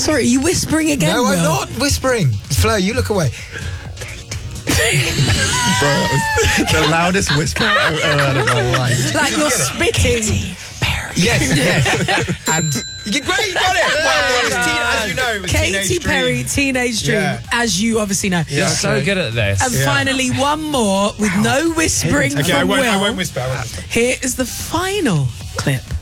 Sorry, are you whispering again? No, I'm Will? not whispering. Fleur, you look away. Bro, the loudest whisper I've ever heard in my life. Like you're spitting. Yes. And you got it. Well, it's as you know, it was Katy Teenage Perry, Dream. Teenage Dream, Yeah. as you obviously know. You're so good at this. And finally, one more with no whispering Okay, from I Will. won't whisper. Here is the final clip.